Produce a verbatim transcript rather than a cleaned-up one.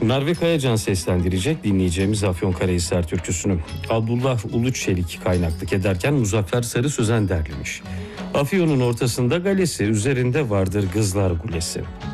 Merve Kayacan seslendirecek dinleyeceğimiz Afyonkarahisar türküsünü. Abdullah Uluçelik kaynaklık ederken Muzaffer Sarı Sözen derlemiş. Afyon'un ortasında galesi, üzerinde vardır Kızlar Kulesi.